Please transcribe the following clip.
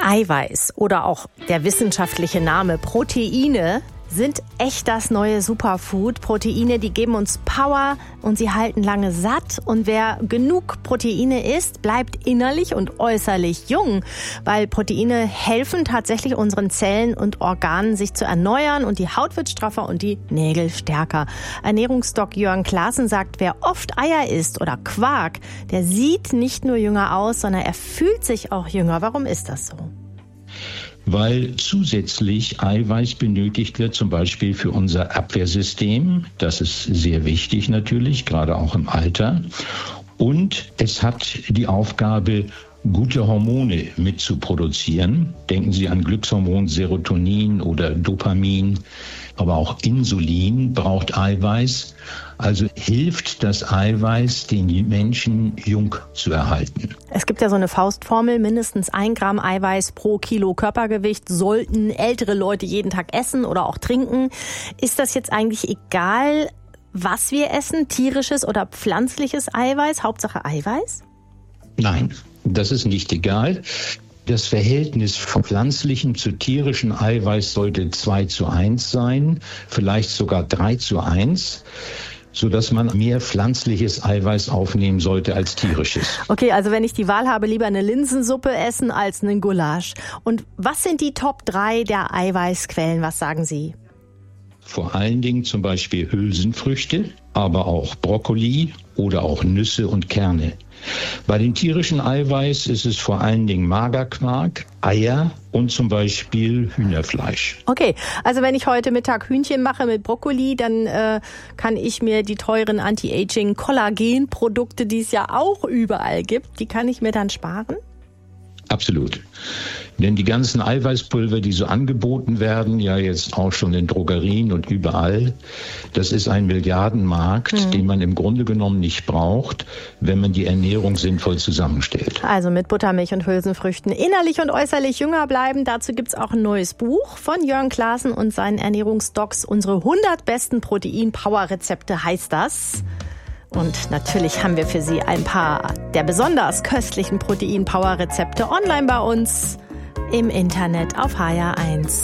Eiweiß oder auch der wissenschaftliche Name Proteine sind echt das neue Superfood. Proteine, die geben uns Power und sie halten lange satt. Und wer genug Proteine isst, bleibt innerlich und äußerlich jung, weil Proteine helfen tatsächlich unseren Zellen und Organen, sich zu erneuern und die Haut wird straffer und die Nägel stärker. Ernährungsdoc Jörn Klaassen sagt, wer oft Eier isst oder Quark, der sieht nicht nur jünger aus, sondern er fühlt sich auch jünger. Warum ist das so? Weil zusätzlich Eiweiß benötigt wird, zum Beispiel für unser Abwehrsystem. Das ist sehr wichtig natürlich, gerade auch im Alter. Und es hat die Aufgabe, gute Hormone mitzuproduzieren. Denken Sie an Glückshormon Serotonin oder Dopamin, aber auch Insulin braucht Eiweiß. Also hilft das Eiweiß, den Menschen jung zu erhalten. Es gibt ja so eine Faustformel, mindestens 1 Gramm Eiweiß pro Kilo Körpergewicht sollten ältere Leute jeden Tag essen oder auch trinken. Ist das jetzt eigentlich egal, was wir essen, tierisches oder pflanzliches Eiweiß, Hauptsache Eiweiß? Nein, das ist nicht egal. Das Verhältnis von pflanzlichem zu tierischem Eiweiß sollte 2:1 sein, vielleicht sogar 3:1, sodass man mehr pflanzliches Eiweiß aufnehmen sollte als tierisches. Okay, also wenn ich die Wahl habe, lieber eine Linsensuppe essen als einen Gulasch. Und was sind die Top 3 der Eiweißquellen? Was sagen Sie? Vor allen Dingen zum Beispiel Hülsenfrüchte, aber auch Brokkoli oder auch Nüsse und Kerne. Bei den tierischen Eiweiß ist es vor allen Dingen Magerquark, Eier und zum Beispiel Hühnerfleisch. Okay, also wenn ich heute Mittag Hühnchen mache mit Brokkoli, dann kann ich mir die teuren Anti-Aging-Kollagen-Produkte, die es ja auch überall gibt, die kann ich mir dann sparen? Absolut. Denn die ganzen Eiweißpulver, die so angeboten werden, ja jetzt auch schon in Drogerien und überall, das ist ein Milliardenmarkt, den man im Grunde genommen nicht braucht, wenn man die Ernährung sinnvoll zusammenstellt. Also mit Buttermilch und Hülsenfrüchten innerlich und äußerlich jünger bleiben. Dazu gibt's auch ein neues Buch von Jörn Klaassen und seinen Ernährungsdocs. Unsere 100 besten Protein-Power-Rezepte heißt das. Und natürlich haben wir für Sie ein paar der besonders köstlichen Protein-Power-Rezepte online bei uns im Internet auf HR1.